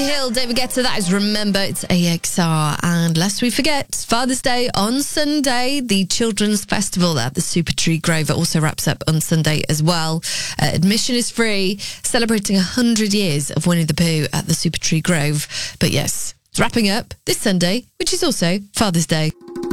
Hill, David Guetta, that is Remember, it's AXR. And lest we forget, Father's Day on Sunday, the Children's Festival at the Super Tree Grove also wraps up on Sunday as well. Admission is free, celebrating 100 years of Winnie the Pooh at the Super Tree Grove. But yes, it's wrapping up this Sunday, which is also Father's Day.